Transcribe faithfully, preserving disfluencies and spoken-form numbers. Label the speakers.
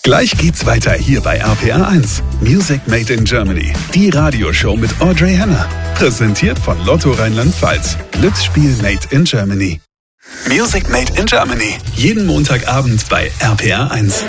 Speaker 1: Gleich geht's weiter hier bei R P R eins. Music Made in Germany. Die Radioshow mit Audrey Henner. Präsentiert von Lotto Rheinland-Pfalz. Glücksspiel Made in Germany. Music Made in Germany. Jeden Montagabend bei R P R eins.